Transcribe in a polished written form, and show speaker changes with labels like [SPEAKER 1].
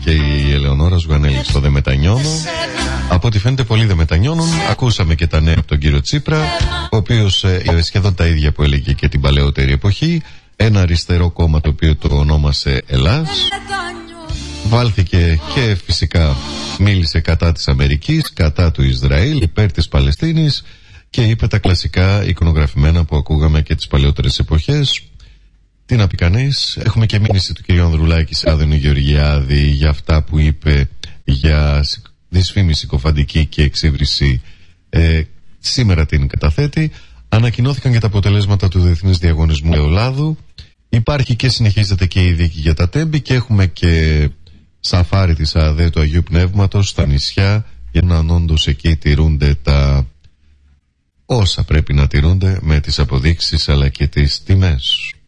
[SPEAKER 1] και η Ελεονόρα Ζουγανέλη στο «Δεν μετανιώνω». Από ό,τι φαίνεται πολλοί δεν μετανιώνουν. Ακούσαμε και τα νέα από τον κύριο Τσίπρα, ο οποίος σχεδόν τα ίδια που έλεγε και την παλαιότερη εποχή. Ένα αριστερό κόμμα το οποίο το ονόμασε Ελλάς. Βάλθηκε και φυσικά μίλησε κατά της Αμερικής, κατά του Ισραήλ, υπέρ της Παλαιστίνης και είπε τα κλασικά εικονογραφημένα που ακούγαμε και τις παλαιότερες εποχές. Τι να πει κανείς, έχουμε και μήνυση του κ. Ανδρουλάκη σε Άδενο Γεωργιάδη για αυτά που είπε για δυσφήμιση συκοφαντική και εξύβριση. Σήμερα την καταθέτει. Ανακοινώθηκαν και τα αποτελέσματα του Διεθνούς Διαγωνισμού Ελαιολάδου. Υπάρχει και συνεχίζεται και η δίκη για τα τέμπη και έχουμε και σαφάρι της ΑΔΕ του Αγίου Πνεύματος στα νησιά για να όντως εκεί τηρούνται τα όσα πρέπει να τηρούνται με τις αποδείξεις αλλά και τις τιμές.